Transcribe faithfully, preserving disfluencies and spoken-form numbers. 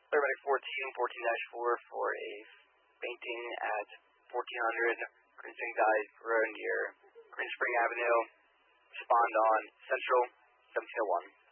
Paramedic fourteen, fourteen dash four for a fainting at fourteen hundred Crimson Guide Road near Green Spring Avenue. Respond on Central seventeen oh one.